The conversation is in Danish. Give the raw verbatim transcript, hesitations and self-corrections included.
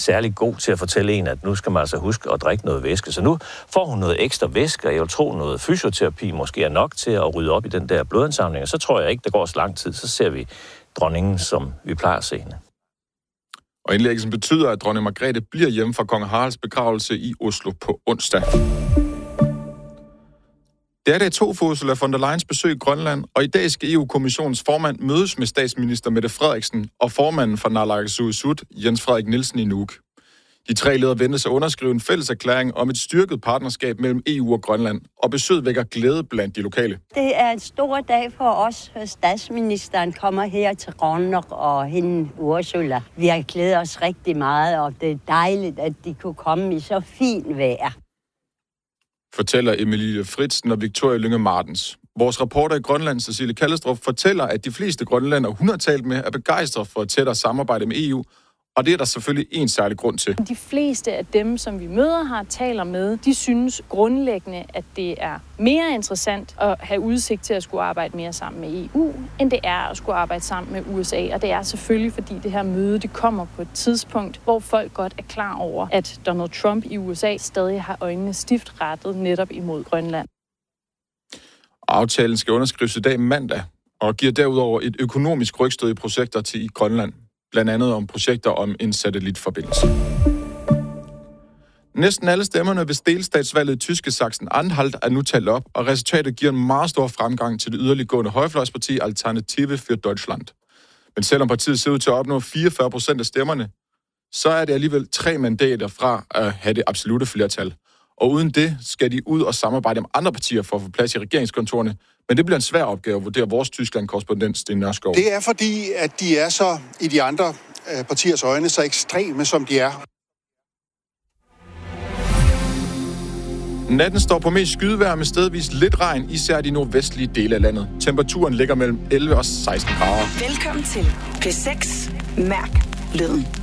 særlig god til at fortælle en, at nu skal man altså huske at drikke noget væske. Så nu får hun noget ekstra væske, og jeg vil tro, noget fysioterapi måske er nok til at rydde op i den der blodindsamling. Og så tror jeg ikke, der går så lang tid, så ser vi dronningen, som vi plejer at se hende. Og indlæggelsen betyder, at dronning Margrethe bliver hjemme fra kong Haralds begravelse i Oslo på onsdag. Det er det to for Ursula von der Leyens besøg i Grønland, og i dag skal E U-kommissionens formand mødes med statsminister Mette Frederiksen og formanden for Naalakkersuisut, Jens Frederik Nielsen, i Nuuk. De tre ledere ventes at underskrive en fælles erklæring om et styrket partnerskab mellem E U og Grønland, og besøget vækker glæde blandt de lokale. Det er en stor dag for os. Statsministeren kommer her til Grønland og hende Ursula. Vi har glædet os rigtig meget, og det er dejligt, at de kunne komme i så fint vejr. Fortæller Emilie Fritzen og Victoria Lynge Martens. Vores reporter i Grønland, Cecilie Kallestrup, fortæller, at de fleste grønlændere, hun har talt med, er begejstrede for et tættere samarbejde med E U, og det er der selvfølgelig en særlig grund til. De fleste af dem, som vi møder her, taler med, de synes grundlæggende, at det er mere interessant at have udsigt til at skulle arbejde mere sammen med E U, end det er at skulle arbejde sammen med U S A. Og det er selvfølgelig, fordi det her møde det kommer på et tidspunkt, hvor folk godt er klar over, at Donald Trump i U S A stadig har øjnene stift rettet netop imod Grønland. Aftalen skal underskrives i dag mandag, og giver derudover et økonomisk rygstød i projekter til i Grønland. Blandt andet om projekter om en satellitforbindelse. Næsten alle stemmerne ved delstatsvalget i tyske Sachsen-Anhalt er nu talt op, og resultatet giver en meget stor fremgang til det yderliggående højrefløjsparti Alternative für Deutschland. Men selvom partiet ser ud til at opnå fireogfyrre procent af stemmerne, så er det alligevel tre mandater fra at have det absolute flertal. Og uden det skal de ud og samarbejde med andre partier for at få plads i regeringskontorene. Men det bliver en svær opgave at vurdere vores Tyskland-korrespondent Sten Nørskov. Det er fordi, at de er så i de andre partiers øjne så ekstreme, som de er. Natten står på mest skydevejr med stedvis lidt regn, især de nordvestlige dele af landet. Temperaturen ligger mellem elleve og seksten grader. Velkommen til P seks. Mærk lyden.